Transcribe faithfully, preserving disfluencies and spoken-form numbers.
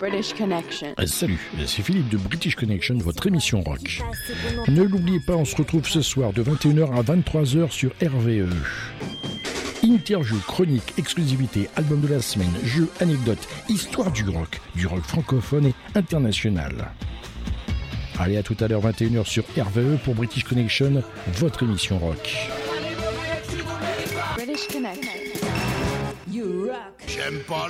British Connection. Salut, c'est Philippe de British Connection, votre émission rock. Ne l'oubliez pas, on se retrouve ce soir de vingt et une heures à vingt-trois heures sur R V E. Interview, chronique, exclusivité, album de la semaine, jeux, anecdotes, histoire du rock, du rock francophone et international. Allez, à tout à l'heure, vingt et une heures sur R V E pour British Connection, votre émission rock. British Connection. You rock. J'aime pas